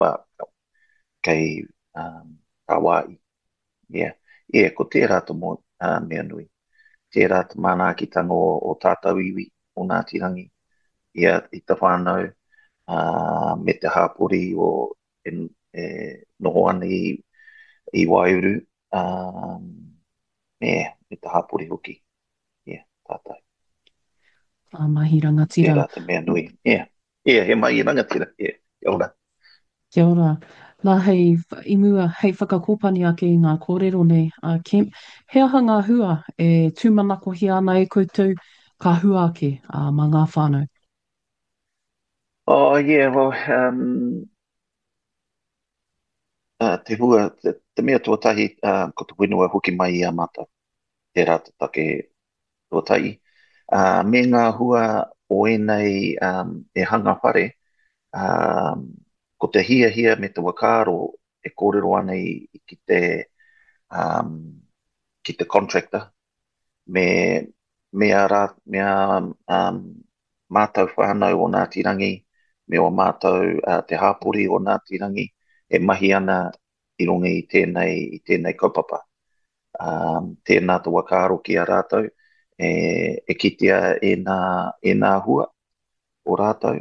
pa kei Hawaii. Yeah. Yeah, ko tērā te mo mea nui. Tērā te manaakitanga o tātou iwi o Ngāti Rangi. Ia i te whānau me te hāpori o noho ana i Wairuru. Me te hāpori hoki. Yeah, tātou. Mahi rangatira. Tērā te mea nui. Yeah. Yeah, he mai i rangatira. Yeah, kia ora. Kia ora. Nā hei imua, hei whakakōpani ake i ngā kōrero nei. Kemp, he aha ngā hua e tūmanako hi ana e koutou ka hua ake mā ngā whānau. Oh, yeah, well, te hua, te mea tuatahi, ko te whenua hoki mai i a mata. Tērā te take tuatahi. Me ngā hua o enei e hanga whare, um, ko te hia hia me te wakaro e kōrero ana um, ki te contractor, me, mea mātou whānau o Ngāti Rangi, me o mātou te hāpori o Ngāti Rangi, e mahi ana i runga i tēnei kaupapa. Tēnā te wakaro ki a rātou, e kitea e nā hua o rātou,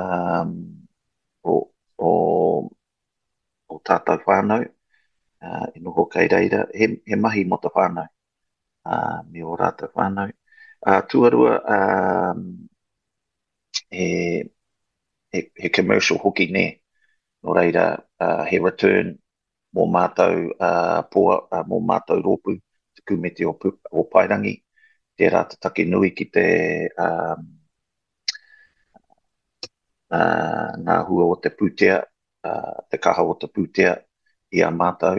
o, o, o tātou whānau, e noho kei reira, he mahi mo te whānau, me o rātou whānau. Tuarua, he commercial hoki ne, no reira, he return mō mātou poa, mō mātou rōpu, te kumete o Pairangi, tērā te take nui ki te ngā hua o te pūtea, te kaha o te pūtea i a mātou,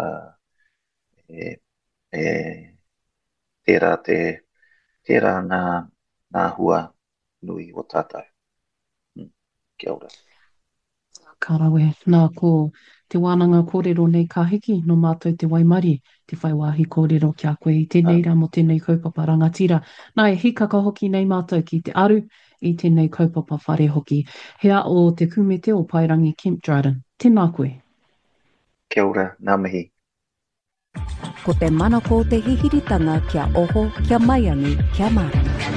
e, e, tērā tērā ngā hua nui o tātou. Kia ora. Ka rawe, nā ko te wānanga kōrero nei ka hiki no mātou te waimari, te whai wāhi kōrero ki a koe i tēnei rā mo tēnei kaupapa rangatira. Nā e hikaka hoki nei mātou ki te aru i tēnei kaupapa whare hoki. Hea o te kumete o Pairangi Kemp Dryden. Tēnā koe. Kia ora, ngā mihi. Ko te mana ko te hihiritanga kia oho, kia maiangi, kia marama.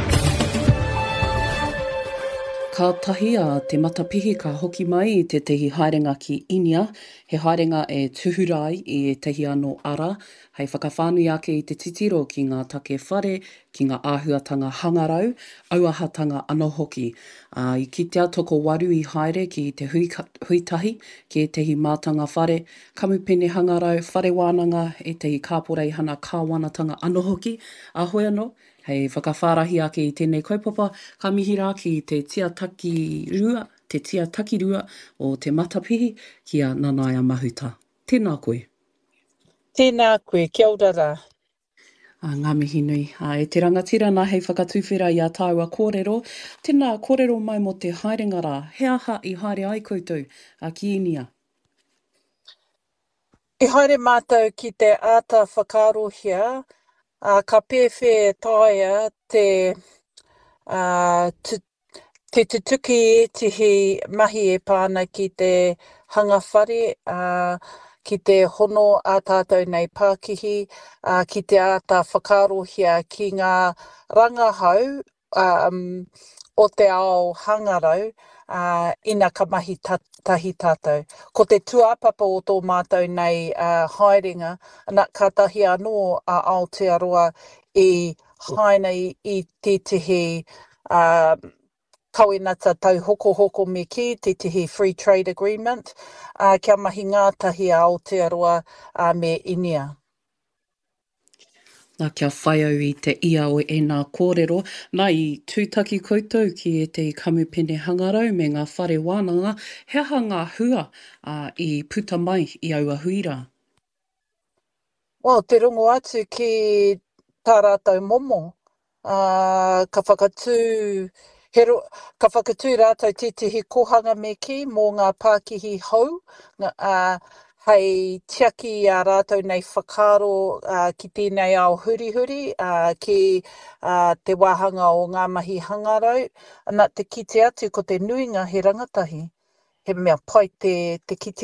Ka tahi a te matapihi ka hoki mai i te tehi haerenga ki Inia. He haerenga e tuhurai i e tehi anō ara. Hei whakawhānui ake i te titiro ki ngā take whare, ki ngā āhuatanga hangarau, auahatanga anō hoki. I kitea toko waru i haere ki te huitahi, ki e tehi mātanga whare, kamupene hangarau, whare wānanga, e tehi kāporei hana kāwanatanga anō hoki. A hoi anō, hei whakawhārahi ake i tēnei kaupapa, ka mihi rā ki te tia taki rua o te matapihi ki a Nanaia Mahuta. Tēnā koe. Tēnā koe, kia ora rā. Ngā mihi nui. E te rangatira nā hei whakatuwhera i a tāua kōrero. Tēnā kōrero mai mo te haerenga rā. He aha i haere ai koutou ki Inia? I haere mātou ki te āta whakarohia, ka pēwhe tāia te tutuki e tihi mahi e pāna ki te hangawhare, ki te hono a tātou nei Pākihi, ki te āta whakarohia ki ngā rangahau o te ao hangarau, ina ka mahi tahi tātou. Ko te tuapapa o tō mātou nei haerenga, ana ka tahi anō a Aotearoa i haina i tētihi kawinata tau hoko me ki, tētihi Free Trade Agreement, kia mahi ngātahi a Aotearoa me Inia. Nā kia whai au i te ia o e nā kōrero. Nā i tūtaki koutou ki e te kamupene hangarau me ngā whare wānanga. He aha ngā hua i puta mai i aua huira? Well, te rongo atu ki tā rātou momo. Ka whakatū rātou tētihi kohanga me ki mō ngā Pākihi hou. Hei tiaki a rātou nei whakaro ki tēnei ao hurihuri, ki te wāhanga o ngā mahi hangarau. Ana te kite atu ko te nuinga he rangatahi. he mea pai te kite